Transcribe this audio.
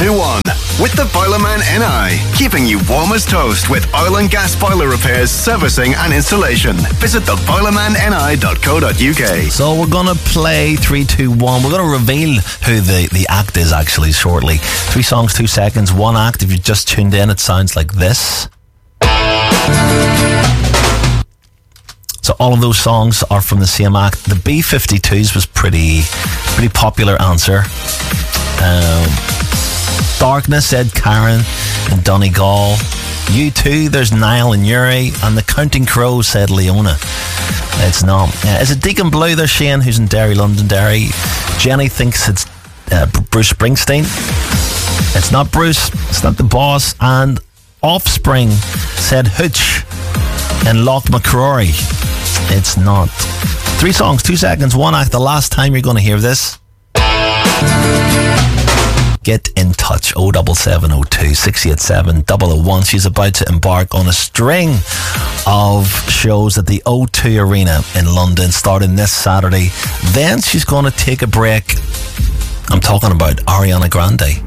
321 with the Boilerman NI, keeping you warm as toast with oil and gas boiler repairs, servicing and installation. Visit theboilermanni.co.uk. So we're going to play 3, 2, 1. We're going to reveal who the act is actually shortly. 3 songs, 2 seconds, 1 act. If you just tuned in, it sounds like this. So all of those songs are from the same act. The B-52s was pretty popular answer. Darkness said Karen and Donegal. U2, there's Niall and Yuri. And the Counting Crows said Leona. It's not. Is it Deacon Blue? There's Shane, who's in Derry, Londonderry. Jenny thinks it's Bruce Springsteen. It's not Bruce. It's not the Boss. And Offspring said Hooch and Loch McCrory. It's not. 3 songs, 2 seconds, 1 act. The last time you're going to hear this. Get in touch. 07702 687 001. She's about to embark on a string of shows at the O2 Arena in London starting this Saturday. Then she's going to take a break. I'm talking about Ariana Grande.